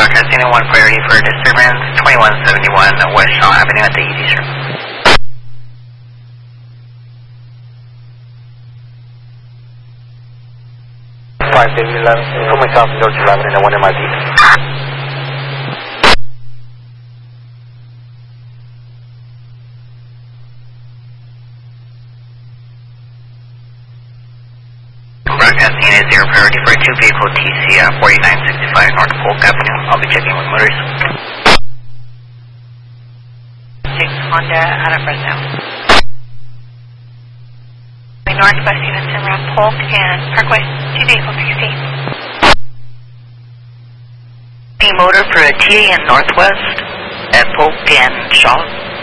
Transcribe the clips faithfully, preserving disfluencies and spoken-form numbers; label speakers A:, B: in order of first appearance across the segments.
A: Broadcasting in one priority for disturbance, twenty-one seventy-one West Shaw Avenue at the E D, sir.
B: five David eleven, for myself, George eleven and one M I D.
A: Broadcasting is zero priority for a two vehicle T C at forty-nine sixty-five North Polk Avenue. I'll be checking with motors.
C: six Honda out of Fresno. Northwest units around Polk and Parkway, two vehicle sixteen.
A: The motor for a T A N Northwest at Polk and Shaw.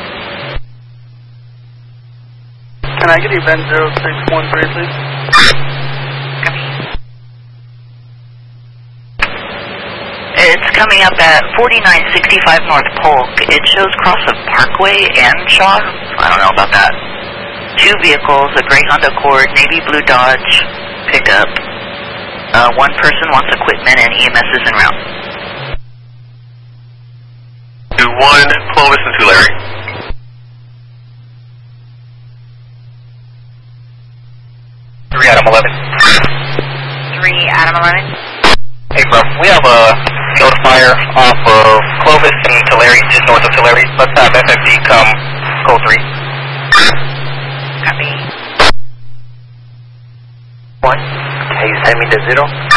B: Can I get event zero six one three, please?
A: It's coming up at forty-nine sixty-five North Polk. It shows cross of Parkway and Shaw. I don't know about that. Two vehicles, a gray Honda Accord, navy blue Dodge pickup. Uh, one person wants equipment and E M S is en route.
D: To one Clovis and two Larry.
B: three Adam eleven.
C: three Adam eleven.
B: Hey, bro, we have a field fire off of Clovis and Tulare, just north of Tulare. Let's have F F D come code three.
C: Copy.
B: One. Can you send me the zero?